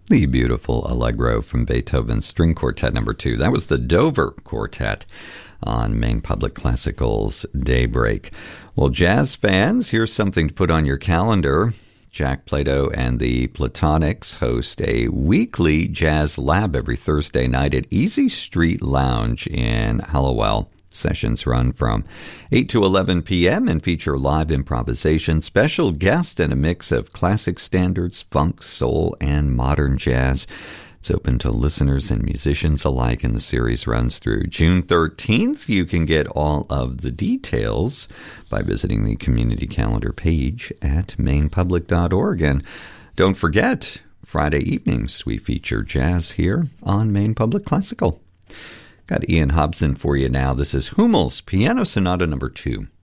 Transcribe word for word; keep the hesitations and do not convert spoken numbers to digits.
The beautiful Allegro from Beethoven's String Quartet number two. That was the Dover Quartet on Maine Public Classical's Daybreak. Well, jazz fans, here's something to put on your calendar. Jack Plato and the Platonics host a weekly jazz lab every Thursday night at Easy Street Lounge in Hallowell. Sessions run from eight to eleven p.m. and feature live improvisation, special guests, and a mix of classic standards, funk, soul, and modern jazz. It's open to listeners and musicians alike, and the series runs through June thirteenth. You can get all of the details by visiting the community calendar page at maine public dot org. And don't forget, Friday evenings we feature jazz here on Maine Public Classical. Got Ian Hobson for you now. This is Hummel's Piano Sonata number two.